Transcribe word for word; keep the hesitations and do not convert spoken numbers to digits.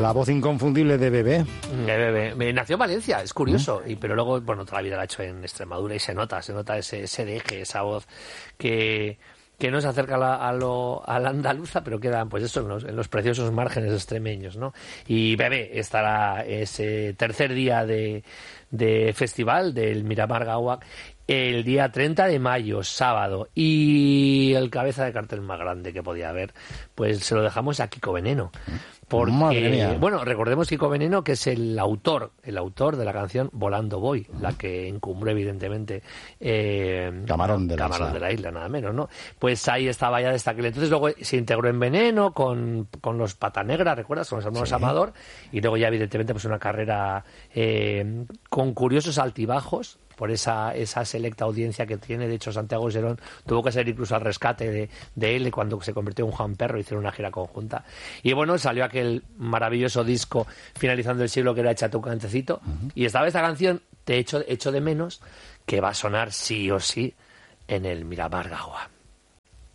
La voz inconfundible de Bebé. De Bebé. Me nació en Valencia, es curioso, ¿Mm? y pero luego, bueno, toda la vida la ha hecho en Extremadura y se nota, se nota ese, ese deje, esa voz que... que no se acerca a la, a, lo, a la andaluza, pero queda pues eso, en los, en los preciosos márgenes extremeños, ¿no? Y Bebé estará ese tercer día de, de festival del Miramar Gawak el día treinta de mayo, sábado, y el cabeza de cartel más grande que podía haber, pues se lo dejamos a Kiko Veneno. Porque, bueno, recordemos Kiko Veneno, que es el autor, el autor de la canción Volando Voy, la que encumbró evidentemente eh, Camarón de la Camarón isla. de la isla, nada menos, ¿no? Pues ahí estaba ya desde aquel entonces. Luego se integró en Veneno con, con los Pata Negra, ¿recuerdas? Con los hermanos sí. Amador, y luego ya evidentemente pues una carrera eh, con curiosos altibajos por esa esa selecta audiencia que tiene. De hecho, Santiago Serón tuvo que salir incluso al rescate de, de él cuando se convirtió en Juan Perro, hicieron una gira conjunta. Y bueno, salió aquel maravilloso disco finalizando el siglo que era Échate un cantecito, uh-huh. y estaba esta canción, Te echo, echo de menos, que va a sonar sí o sí en el Miramar Gawak.